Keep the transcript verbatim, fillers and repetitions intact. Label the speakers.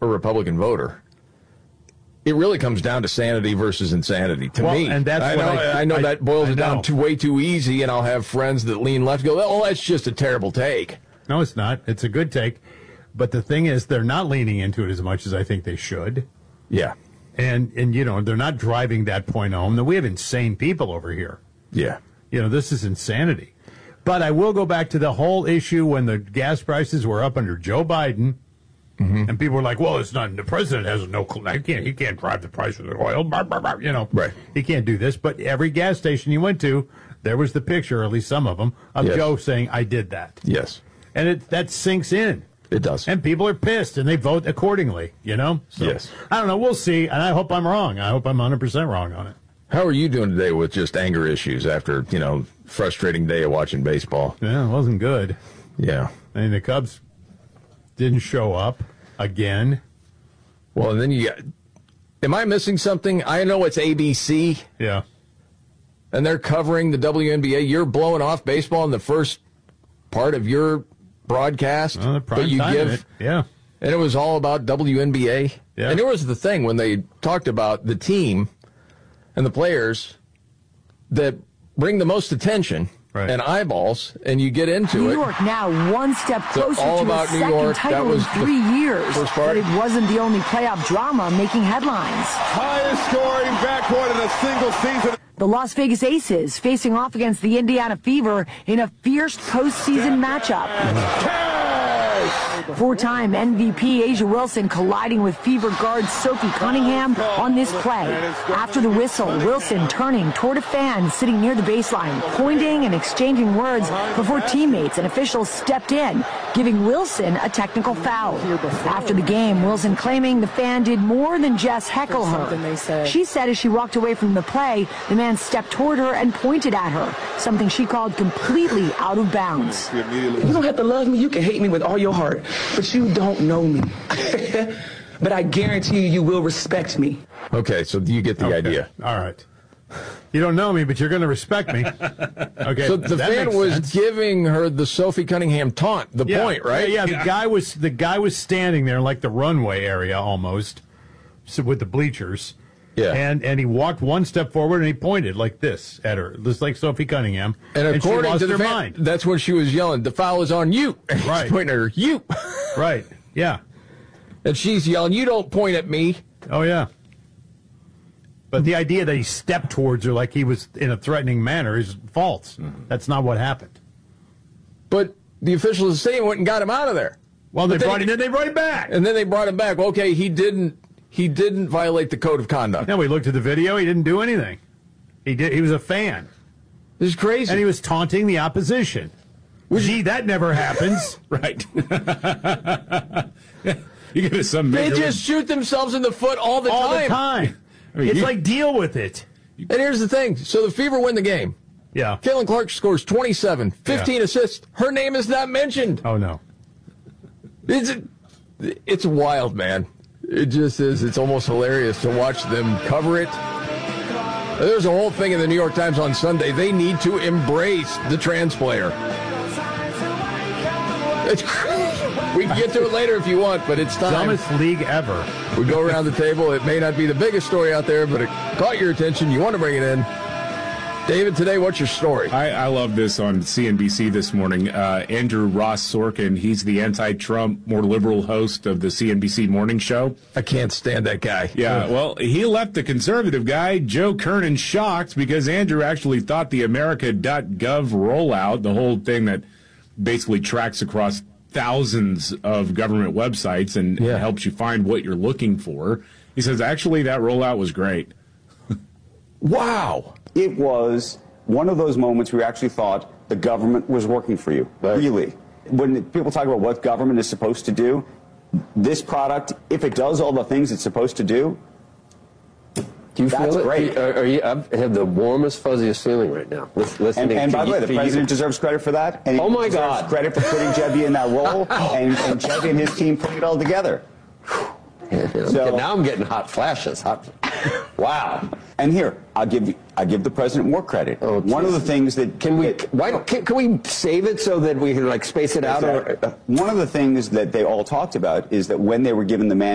Speaker 1: a Republican voter. It really comes down to sanity versus insanity to
Speaker 2: well,
Speaker 1: me.
Speaker 2: And that's
Speaker 1: I
Speaker 2: what
Speaker 1: know,
Speaker 2: I,
Speaker 1: I know
Speaker 2: I,
Speaker 1: that boils
Speaker 2: I
Speaker 1: it down
Speaker 2: know.
Speaker 1: to way too easy, and I'll have friends that lean left go, oh, that's just a terrible take.
Speaker 2: No, it's not. It's a good take. But the thing is, they're not leaning into it as much as I think they should.
Speaker 1: Yeah.
Speaker 2: And, and you know, they're not driving that point home. We have insane people over here.
Speaker 1: Yeah.
Speaker 2: You know, this is insanity. But I will go back to the whole issue when the gas prices were up under Joe Biden. Mm-hmm. And people were like, well, it's not, the president has no clue. He can't, he can't drive the price of the oil. You know,
Speaker 1: right.
Speaker 2: He can't do this. But every gas station you went to, there was the picture, or at least some of them, of
Speaker 1: yes.
Speaker 2: Joe saying, I did that.
Speaker 1: Yes.
Speaker 2: And it that sinks in.
Speaker 1: It does.
Speaker 2: And people are pissed, and they vote accordingly, you know? So,
Speaker 1: yes.
Speaker 2: I don't know. We'll see. And I hope I'm wrong. I hope I'm one hundred percent wrong on it.
Speaker 1: How are you doing today with just anger issues after, you know, frustrating day of watching baseball?
Speaker 2: Yeah, it wasn't good.
Speaker 1: Yeah.
Speaker 2: I mean, the Cubs didn't show up again.
Speaker 1: Well, and then you got, am I missing something? I know it's A B C.
Speaker 2: Yeah.
Speaker 1: And they're covering the W N B A. You're blowing off baseball in the first part of your broadcast.
Speaker 2: Well, the prime
Speaker 1: but you
Speaker 2: time
Speaker 1: give,
Speaker 2: it. Yeah.
Speaker 1: And it was all about W N B A.
Speaker 2: Yeah.
Speaker 1: And it was the thing when they talked about the team and the players that bring the most attention
Speaker 2: right.
Speaker 1: and eyeballs, and you get into
Speaker 3: New
Speaker 1: it.
Speaker 3: New York now one step closer
Speaker 1: all
Speaker 3: to
Speaker 1: about
Speaker 3: a
Speaker 1: New
Speaker 3: second
Speaker 1: York.
Speaker 3: title
Speaker 1: That was
Speaker 3: in three years.
Speaker 1: First part.
Speaker 3: But it wasn't the only playoff drama making headlines.
Speaker 4: Highest scoring backcourt in a single season.
Speaker 3: The Las Vegas Aces facing off against the Indiana Fever in a fierce postseason matchup. Four-time M V P Asia Wilson colliding with Fever guard Sophie Cunningham on this play. After the whistle, Wilson turning toward a fan sitting near the baseline, pointing and exchanging words before teammates and officials stepped in, giving Wilson a technical foul. After the game, Wilson claiming the fan did more than just heckle her. She said as she walked away from the play, the man stepped toward her and pointed at her, something she called completely out of bounds.
Speaker 5: You don't have to love me. You can hate me with all your heart, but you don't know me. But I guarantee you, you will respect me.
Speaker 1: Okay, so you get the
Speaker 2: okay.
Speaker 1: idea.
Speaker 2: All right. You don't know me, but you're going to respect me. Okay.
Speaker 1: So the
Speaker 2: that
Speaker 1: fan
Speaker 2: makes
Speaker 1: was
Speaker 2: sense.
Speaker 1: giving her the Sophie Cunningham taunt, the
Speaker 2: yeah.
Speaker 1: point, right?
Speaker 2: Yeah, yeah, the guy was the guy was standing there like the runway area almost, so with the bleachers.
Speaker 1: Yeah.
Speaker 2: And and he walked one step forward and he pointed like this at her, just like Sophie Cunningham.
Speaker 1: And according
Speaker 2: she lost
Speaker 1: to the
Speaker 2: her
Speaker 1: fan,
Speaker 2: mind.
Speaker 1: that's when she was yelling, "The foul is on you!"
Speaker 2: Right.
Speaker 1: He's pointing at her, you.
Speaker 2: Right. Yeah.
Speaker 1: And she's yelling, "You don't point at me."
Speaker 2: Oh yeah. But the idea that he stepped towards her like he was in a threatening manner is false. Mm-hmm. That's not what happened.
Speaker 1: But the officials of the stadium went and got him out of there.
Speaker 2: Well, they
Speaker 1: but
Speaker 2: brought
Speaker 1: then,
Speaker 2: him. Then they brought him back.
Speaker 1: And then they brought him back. Okay, he didn't. He didn't violate the code of conduct.
Speaker 2: No, we looked at the video. He didn't do anything. He did. He was a fan.
Speaker 1: This is crazy.
Speaker 2: And he was taunting the opposition. Well, gee, that never happens.
Speaker 6: Right. You get some.
Speaker 1: They just shoot themselves in the foot all the
Speaker 2: all
Speaker 1: time.
Speaker 2: All the time. I mean, it's you, like deal with it.
Speaker 1: And here's the thing. So the Fever win the game.
Speaker 2: Yeah.
Speaker 1: Caitlin Clark scores twenty-seven, fifteen yeah. assists. Her name is not mentioned.
Speaker 2: Oh no.
Speaker 1: It's it's wild, man. It just is. It's almost hilarious to watch them cover it. There's a whole thing in the New York Times on Sunday. They need to embrace the trans player. It's we can get to it later if you want, but it's time.
Speaker 2: Dumbest league ever.
Speaker 1: We go around the table. It may not be the biggest story out there, but it caught your attention. You want to bring it in. David, today, what's your story?
Speaker 6: I, I love this on C N B C this morning. Uh, Andrew Ross Sorkin, he's the anti-Trump, more liberal host of the C N B C morning show.
Speaker 1: I can't stand that guy.
Speaker 6: Yeah, well, he left the conservative guy, Joe Kernan, shocked because Andrew actually thought the America dot gov rollout, the whole thing that basically tracks across thousands of government websites and
Speaker 1: yeah.
Speaker 6: helps you find what you're looking for, he says, actually, that rollout was great.
Speaker 1: Wow.
Speaker 7: It was one of those moments where you actually thought the government was working for you, right. Really. When people talk about what government is supposed to do, this product, if it does all the things it's supposed to do,
Speaker 8: do you
Speaker 7: that's
Speaker 8: feel it?
Speaker 7: great.
Speaker 8: Are, are you, I have the warmest, fuzziest feeling right now. Listening
Speaker 7: and, and by the way, the
Speaker 8: you,
Speaker 7: president
Speaker 8: you.
Speaker 7: deserves credit for that. And he
Speaker 8: oh, my
Speaker 7: deserves
Speaker 8: God.
Speaker 7: credit for putting Jebby in that role and, and Jebby and his team putting it all together.
Speaker 8: Yeah, yeah.
Speaker 7: So,
Speaker 8: now I'm getting hot flashes. Hot. Wow.
Speaker 7: And here, I'll give you, I give the president more credit.
Speaker 8: Oh,
Speaker 7: one of the things that
Speaker 8: can we
Speaker 7: that,
Speaker 8: why can, can we save it so that we can like space it out?
Speaker 7: Exactly.
Speaker 8: Or, uh,
Speaker 7: one of the things that they all talked about is that when they were given the mandate